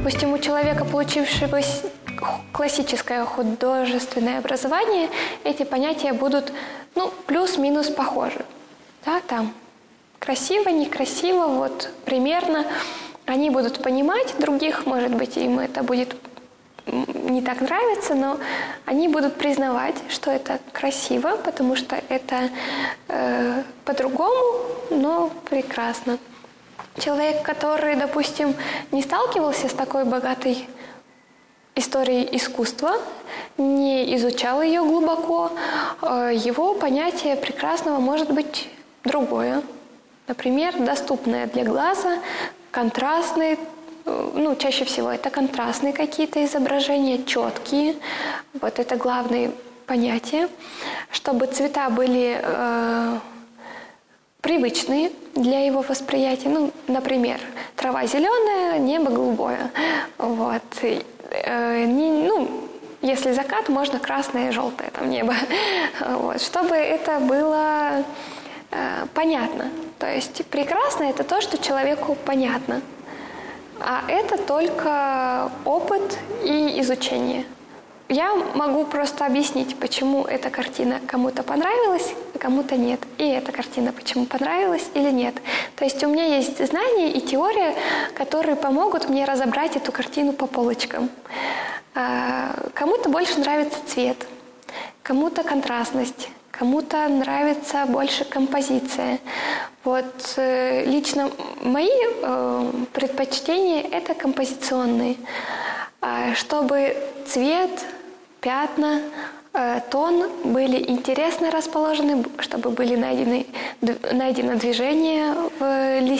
Допустим, у человека, получившего классическое художественное образование, эти понятия будут, плюс-минус похожи. Да, там красиво, некрасиво, вот примерно. Они будут понимать других, может быть, им это будет не так нравится, но они будут признавать, что это красиво, потому что это по-другому, но прекрасно. Человек, который, допустим, не сталкивался с такой богатой историей искусства, не изучал ее глубоко, его понятие прекрасного может быть другое. Например, доступное для глаза, контрастные, чаще всего это контрастные какие-то изображения, четкие. Вот это главное понятие. Чтобы цвета были привычные для его восприятия. Например, трава зеленая, небо голубое. Вот. Если закат, можно красное и желтое там небо. Вот. Чтобы это было понятно. То есть прекрасно – это то, что человеку понятно. А это только опыт и изучение. Я могу просто объяснить, почему эта картина кому-то понравилась, а кому-то нет. И эта картина почему понравилась или нет. То есть у меня есть знания и теория, которые помогут мне разобрать эту картину по полочкам. Кому-то больше нравится цвет, кому-то контрастность, кому-то нравится больше композиция. Вот лично мои предпочтения – это композиционные. Чтобы цвет, пятна, тон были интересно расположены, чтобы были найдено движение в листе.